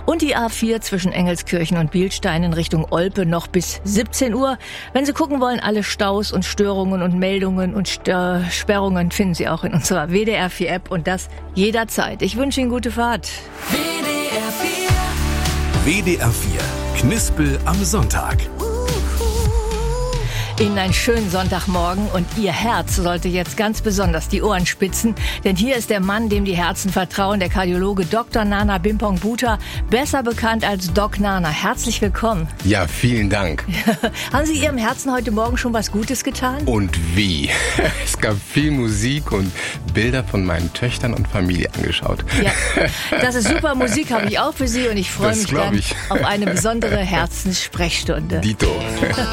Und die A4 zwischen Engelskirchen und Bilstein in Richtung Olpe noch bis 17 Uhr. Wenn Sie gucken wollen, alle Staus und Störungen und Meldungen und Sperrungen finden Sie auch in unserer WDR 4 App und das jederzeit. Ich wünsche Ihnen gute Fahrt. WDR 4 Knispel am Sonntag. Ihnen einen schönen Sonntagmorgen und Ihr Herz sollte jetzt ganz besonders die Ohren spitzen, denn hier ist der Mann, dem die Herzen vertrauen, der Kardiologe Dr. Nana Bimpong-Bhuta, besser bekannt als Doc Nana. Herzlich willkommen. Ja, vielen Dank. Haben Sie Ihrem Herzen heute Morgen schon was Gutes getan? Und wie? Es gab viel Musik und Bilder von meinen Töchtern und Familie angeschaut. Ja, das ist super Musik, habe ich auch für Sie und ich freue mich dann auf eine besondere Herzenssprechstunde. Dito.